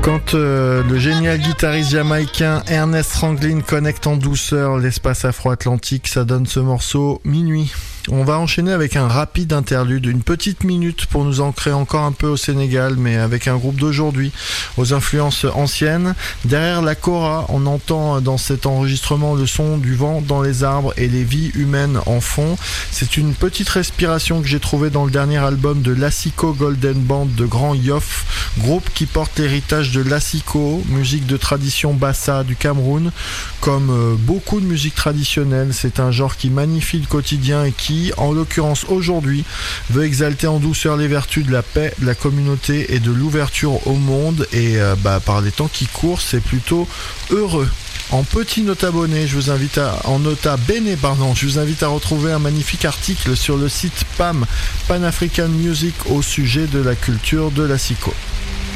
Quand le génial guitariste jamaïcain Ernest Ranglin connecte en douceur l'espace afro-atlantique, ça donne ce morceau Minuit. On va enchaîner avec un rapide interlude, une petite minute pour nous ancrer encore un peu au Sénégal, mais avec un groupe d'aujourd'hui, aux influences anciennes. Derrière la kora, on entend dans cet enregistrement le son du vent dans les arbres et les vies humaines en fond. C'est une petite respiration que j'ai trouvée dans le dernier album de l'Asiko Golden Band de Grand Yoff, groupe qui porte l'héritage de l'Asiko, musique de tradition bassa du Cameroun. Comme beaucoup de musique traditionnelle, c'est un genre qui magnifie le quotidien et qui, en l'occurrence aujourd'hui, veut exalter en douceur les vertus de la paix, de la communauté et de l'ouverture au monde. Et par les temps qui courent, c'est plutôt heureux. En petit nota bene, je vous invite à retrouver un magnifique article sur le site PAM, Pan African Music, au sujet de la culture de l'Asiko.